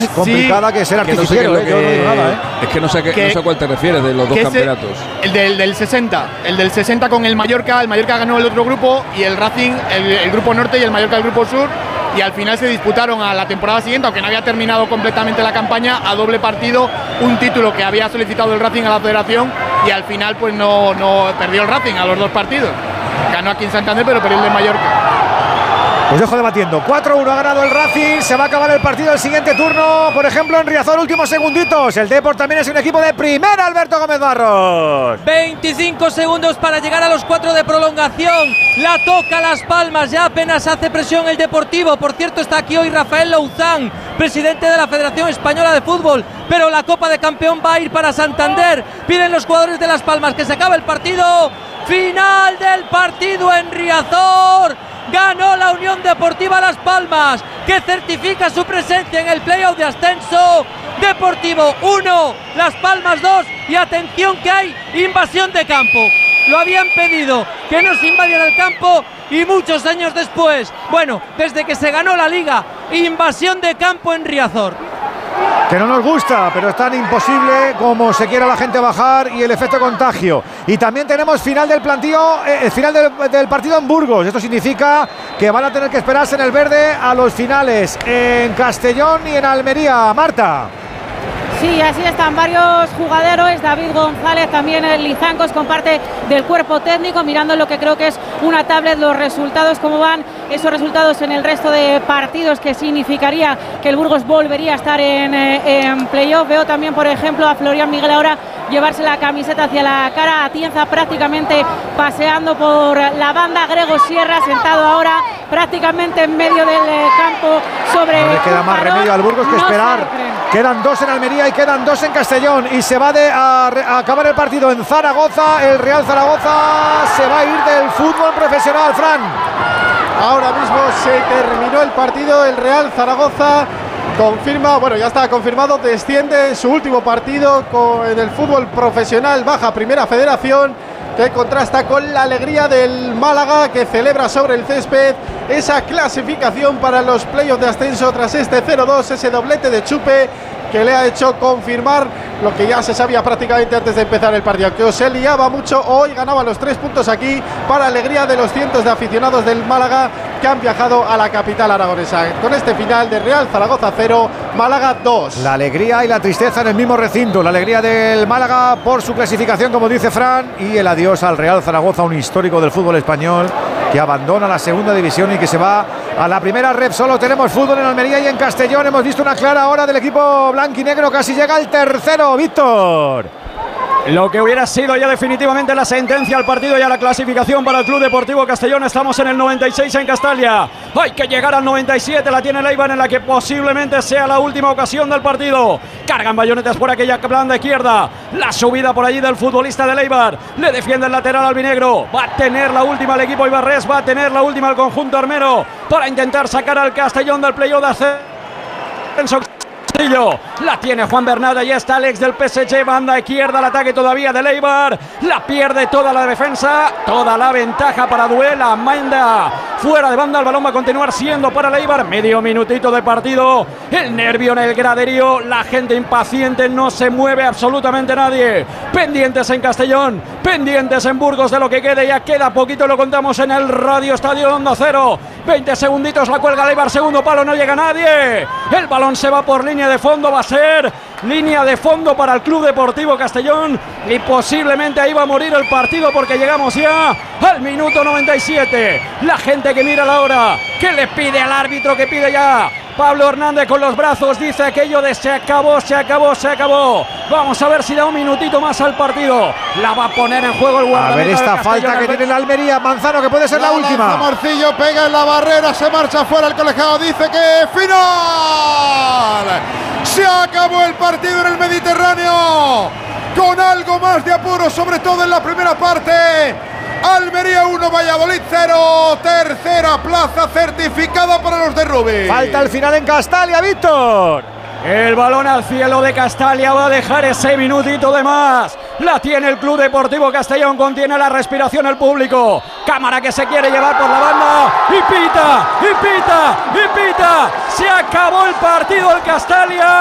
complicada que ser artificiero. Yo no digo nada, Es que no sé a cuál te refieres de los dos campeonatos. El del 60. El del 60 con el Mallorca. El Mallorca ganó el otro grupo y el Racing, el grupo norte, y el Mallorca el grupo sur. Y al final se disputaron a la temporada siguiente, aunque no había terminado completamente la campaña, a doble partido, un título que había solicitado el Racing a la federación, y al final pues no perdió el Racing a los dos partidos. Ganó aquí en Santander, pero perdió el de Mallorca. Pues dejo debatiendo. 4-1 ha ganado el Racing. Se va a acabar el partido el siguiente turno. Por ejemplo, en Riazor, últimos segunditos. El Depor también es un equipo de primera, Alberto Gómez Barros. 25 segundos para llegar a los 4 de prolongación. La toca Las Palmas. Ya apenas hace presión el Deportivo. Por cierto, está aquí hoy Rafael Louzán, presidente de la Federación Española de Fútbol. Pero la Copa de Campeón va a ir para Santander. Piden los jugadores de Las Palmas que se acabe el partido. Final del partido en Riazor. Ganó la Unión Deportiva Las Palmas, que certifica su presencia en el playoff de ascenso. Deportivo 1, Las Palmas 2, y atención que hay invasión de campo. Lo habían pedido que no se invadiera el campo, y muchos años después, desde que se ganó la Liga, invasión de campo en Riazor. Que no nos gusta, pero es tan imposible como se quiera la gente bajar y el efecto contagio. Y también tenemos final del final del partido en Burgos. Esto significa que van a tener que esperarse en el verde a los finales en Castellón y en Almería. Marta. Sí, así están varios jugadores. David González, también el Lizancos, con parte del cuerpo técnico, mirando lo que creo que es una tablet, los resultados, cómo van esos resultados en el resto de partidos, que significaría que el Burgos volvería a estar en playoff. Veo también, por ejemplo, a Florian Miguel ahora llevarse la camiseta hacia la cara, Atienza prácticamente paseando por la banda, Grego Sierra sentado ahora prácticamente en medio del campo sobre. No le queda más remedio al Burgos que esperar. Quedan 2 en Almería y quedan 2 en Castellón, y se va a acabar el partido en Zaragoza. El Real Zaragoza se va a ir del fútbol profesional, Fran. Ahora mismo se terminó el partido. El Real Zaragoza confirma, ya está confirmado, desciende en su último partido en el fútbol profesional, baja a Primera Federación, que contrasta con la alegría del Málaga, que celebra sobre el césped esa clasificación para los playoffs de ascenso tras este 0-2, ese doblete de Chupe que le ha hecho confirmar lo que ya se sabía prácticamente antes de empezar el partido, que se liaba mucho. Hoy ganaba los 3 puntos aquí, para alegría de los cientos de aficionados del Málaga que han viajado a la capital aragonesa. Con este final de Real Zaragoza 0, Málaga 2. La alegría y la tristeza en el mismo recinto. La alegría del Málaga por su clasificación, como dice Fran, y el adiós al Real Zaragoza, un histórico del fútbol español que abandona la segunda división y que se va a la primera ref. Solo tenemos fútbol en Almería y en Castellón. Hemos visto una clara hora del equipo blanquinegro, casi llega el tercero, Víctor. Lo que hubiera sido ya definitivamente la sentencia al partido y a la clasificación para el Club Deportivo Castellón. Estamos en el 96 en Castalia. Hay que llegar al 97, la tiene el Eibar, en la que posiblemente sea la última ocasión del partido. Cargan bayonetas por aquella banda izquierda. La subida por allí del futbolista del Eibar. Le defiende el lateral albinegro. Va a tener la última el equipo ibarrés, va a tener la última el conjunto armero para intentar sacar al Castellón del playoff de ascenso. La tiene Juan Bernat, ya está Alex del PSG, banda izquierda, el ataque todavía de Eibar, la pierde toda la defensa, toda la ventaja para Duela, Menda fuera de banda, el balón va a continuar siendo para Eibar, medio minutito de partido, el nervio en el graderío, la gente impaciente, no se mueve absolutamente nadie, pendientes en Castellón, pendientes en Burgos de lo que quede, ya queda poquito, lo contamos en el Radio Estadio Onda Cero, 20 segunditos, la cuelga Eibar, segundo palo, no llega nadie, el balón se va por línea de fondo, va a ser línea de fondo para el Club Deportivo Castellón, y posiblemente ahí va a morir el partido, porque llegamos ya al minuto 97. La gente que mira la hora, que le pide al árbitro, que pide ya Pablo Hernández con los brazos, dice aquello de se acabó, se acabó, se acabó. Vamos a ver si da un minutito más al partido. La va a poner en juego el guardameta. A ver esta falta que tiene la Almería, Manzano, que puede ser la última. Marcillo pega en la barrera, se marcha fuera el colegiado, dice que final. Se acabó el partido en el Mediterráneo, con algo más de apuro, sobre todo en la primera parte. Almería 1, Valladolid 0, tercera plaza certificada para los de Rubí. Falta el final en Castalia, Víctor. El balón al cielo de Castalia va a dejar ese minutito de más. La tiene el Club Deportivo Castellón. Contiene la respiración el público. Cámara que se quiere llevar por la banda. Y pita. Se acabó el partido el Castalia.